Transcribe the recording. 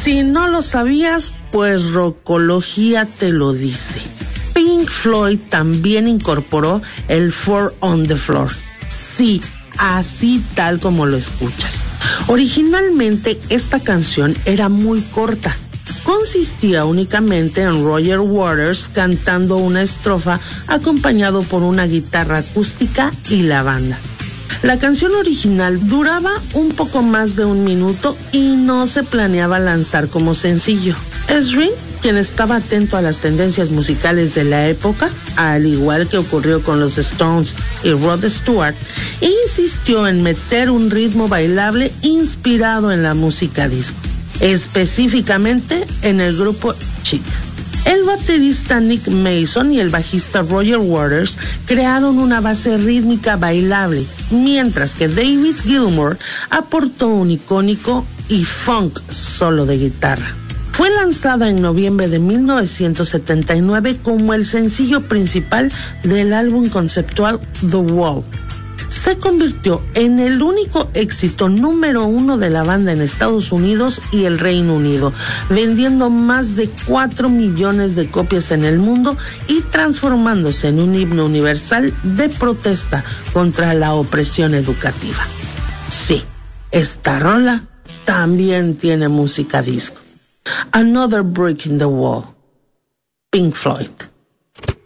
Si no lo sabías, pues Rocología te lo dice. Pink Floyd también incorporó el Four on the Floor. Sí, así tal como lo escuchas. Originalmente esta canción era muy corta. Consistía únicamente en Roger Waters cantando una estrofa acompañado por una guitarra acústica y la banda. La canción original duraba un poco más de 1 minuto y no se planeaba lanzar como sencillo. Ezrin, quien estaba atento a las tendencias musicales de la época, al igual que ocurrió con los Stones y Rod Stewart, insistió en meter un ritmo bailable inspirado en la música disco, específicamente en el grupo Chic. El baterista Nick Mason y el bajista Roger Waters crearon una base rítmica bailable, mientras que David Gilmour aportó un icónico y funk solo de guitarra. Fue lanzada en noviembre de 1979 como el sencillo principal del álbum conceptual The Wall. Se convirtió en el único éxito número 1 de la banda en Estados Unidos y el Reino Unido, vendiendo más de 4 millones de copias en el mundo y transformándose en un himno universal de protesta contra la opresión educativa. Sí, esta rola también tiene música disco. Another Brick in the Wall. Pink Floyd.